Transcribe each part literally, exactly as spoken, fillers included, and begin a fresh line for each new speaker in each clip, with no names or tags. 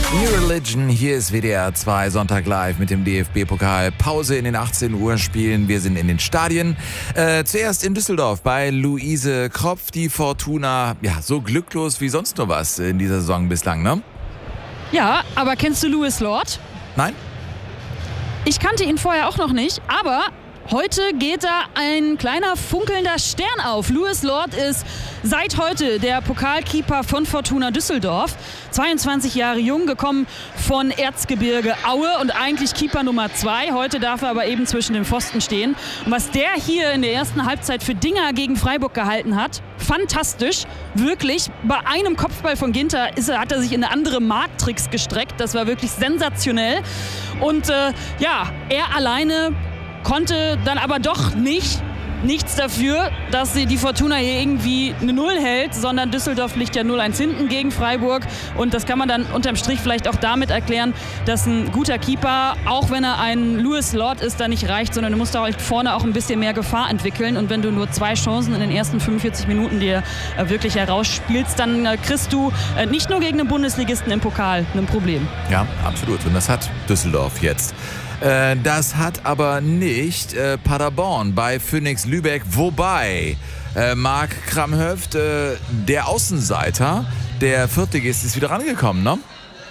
New Religion, hier ist W D R zwei Sonntag live mit dem D F B-Pokal. Pause in den achtzehn Uhr Spielen. Wir sind in den Stadien. Äh, zuerst in Düsseldorf bei Luise Kropf. Die Fortuna, ja, so glücklos wie sonst nur was in dieser Saison bislang, ne?
Ja, aber kennst du Louis Lord?
Nein?
Ich kannte ihn vorher auch noch nicht, aber heute geht da ein kleiner funkelnder Stern auf. Louis Lord ist seit heute der Pokalkeeper von Fortuna Düsseldorf. zweiundzwanzig Jahre jung, gekommen von Erzgebirge Aue und eigentlich Keeper Nummer zwei. Heute darf er aber eben zwischen den Pfosten stehen. Und was der hier in der ersten Halbzeit für Dinger gegen Freiburg gehalten hat, fantastisch. Wirklich, bei einem Kopfball von Ginter ist er, hat er sich in eine andere Marktricks gestreckt. Das war wirklich sensationell. Und äh, ja, er alleine konnte dann aber doch nicht nichts dafür, dass sie die Fortuna hier irgendwie eine Null hält, sondern Düsseldorf liegt ja null eins hinten gegen Freiburg und das kann man dann unterm Strich vielleicht auch damit erklären, dass ein guter Keeper, auch wenn er ein Louis Lord ist, da nicht reicht, sondern du musst da halt vorne auch ein bisschen mehr Gefahr entwickeln und wenn du nur zwei Chancen in den ersten fünfundvierzig Minuten dir äh, wirklich herausspielst, dann äh, kriegst du äh, nicht nur gegen einen Bundesligisten im Pokal ein Problem.
Ja, absolut. Und das hat Düsseldorf jetzt. Äh, das hat aber nicht äh, Paderborn bei Phoenix Lübeck, wobei äh, Marc Kramhöft, äh, der Außenseiter, der Viertligist, ist wieder rangekommen, ne?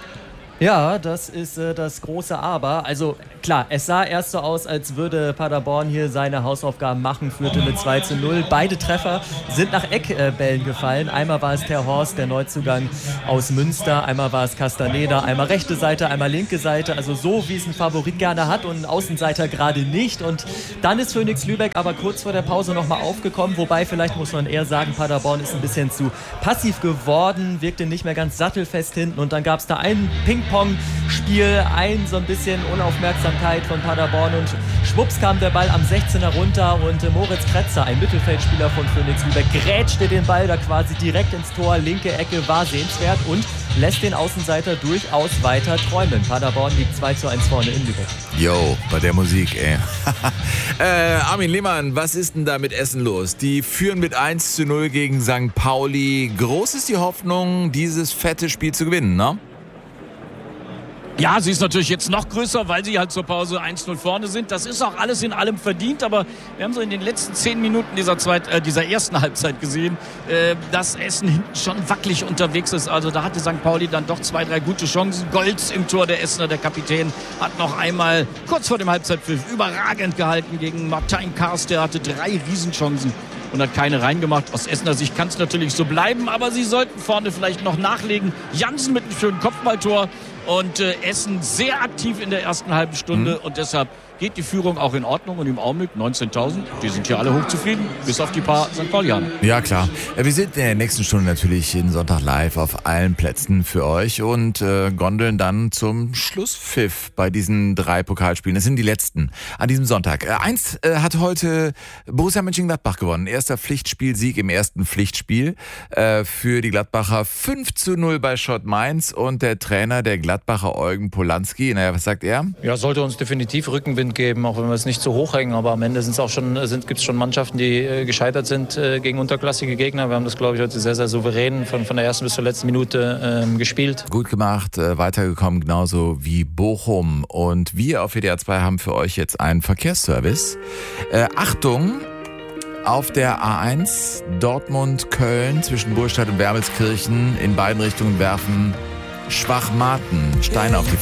Ja, das ist äh, das große Aber. Also klar, es sah erst so aus, als würde Paderborn hier seine Hausaufgaben machen, führte mit zwei zu null. Beide Treffer sind nach Eckbällen gefallen. Einmal war es Ter Horst, der Neuzugang aus Münster. Einmal war es Castaneda. Einmal rechte Seite, einmal linke Seite. Also so, wie es ein Favorit gerne hat und ein Außenseiter gerade nicht. Und dann ist Phoenix Lübeck aber kurz vor der Pause nochmal aufgekommen. Wobei, vielleicht muss man eher sagen, Paderborn ist ein bisschen zu passiv geworden, wirkte nicht mehr ganz sattelfest hinten. Und dann gab es da einen Ping Ping-Pong-Spiel, ein so ein bisschen Unaufmerksamkeit von Paderborn und schwupps kam der Ball am sechzehner runter und äh, Moritz Kretzer, ein Mittelfeldspieler von Phoenix Lübeck, grätschte den Ball da quasi direkt ins Tor, linke Ecke, war sehenswert und lässt den Außenseiter durchaus weiter träumen. Paderborn liegt zwei zu eins vorne in Lübeck.
Jo, bei der Musik, ey. äh, Armin Lehmann, was ist denn da mit Essen los? Die führen mit eins zu null gegen Sankt Pauli. Groß ist die Hoffnung, dieses fette Spiel zu gewinnen, ne?
Ja, sie ist natürlich jetzt noch größer, weil sie halt zur Pause eins zu null vorne sind. Das ist auch alles in allem verdient, aber wir haben so in den letzten zehn Minuten dieser, Zweit-, äh, dieser ersten Halbzeit gesehen, äh, dass Essen hinten schon wackelig unterwegs ist. Also da hatte Sankt Pauli dann doch zwei, drei gute Chancen. Golz im Tor, der Essener, der Kapitän, hat noch einmal kurz vor dem Halbzeitpfiff überragend gehalten gegen Martin Kars. Der hatte drei Riesenchancen und hat keine reingemacht. Aus Essener Sicht kann es natürlich so bleiben, aber sie sollten vorne vielleicht noch nachlegen. Jansen mit einem schönen Kopfballtor. Und äh, Essen sehr aktiv in der ersten halben Stunde mhm. und deshalb geht die Führung auch in Ordnung und im Augenblick neunzehntausend, die sind hier alle hochzufrieden, bis auf die paar Sankt Paulianer.
Ja, klar. Wir sind in der nächsten Stunde natürlich jeden Sonntag live auf allen Plätzen für euch und äh, gondeln dann zum Schlusspfiff bei diesen drei Pokalspielen. Das sind die letzten an diesem Sonntag. Äh, eins äh, hat heute Borussia Mönchengladbach gewonnen. Erster Pflichtspielsieg im ersten Pflichtspiel äh, für die Gladbacher. fünf zu null bei Schott Mainz und der Trainer der Gladbacher, Eugen Polanski. Naja, was sagt er?
Ja, sollte uns definitiv Rückenwind geben, auch wenn wir es nicht so hoch hängen. Aber am Ende sind es auch schon, sind, gibt es schon Mannschaften, die äh, gescheitert sind äh, gegen unterklassige Gegner. Wir haben das, glaube ich, heute sehr, sehr souverän von, von der ersten bis zur letzten Minute äh, gespielt.
Gut gemacht, äh, weitergekommen, genauso wie Bochum. Und wir auf W D R zwei haben für euch jetzt einen Verkehrsservice. Äh, Achtung! Auf der A eins Dortmund-Köln zwischen Burgstadt und Wermelskirchen in beiden Richtungen werfen Schwachmaten Steine auf die